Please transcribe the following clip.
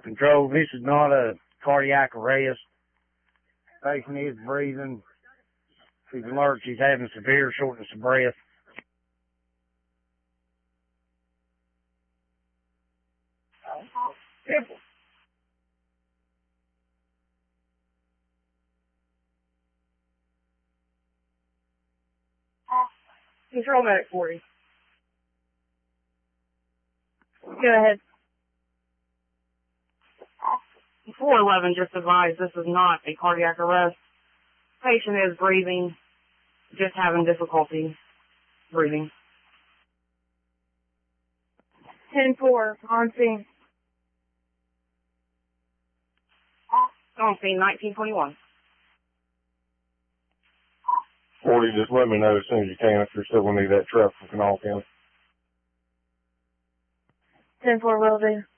Control, this is not a cardiac arrest. Patient is breathing. She's alert. She's having severe shortness of breath. Control medic 40. Go ahead. 411 just advised this is not a cardiac arrest. Patient is breathing, just having difficulty breathing. 10-4, on scene. On scene, 1921. 40, just let me know as soon as you can if you're still going to need that truck from Kanawha County. 10-4 will do.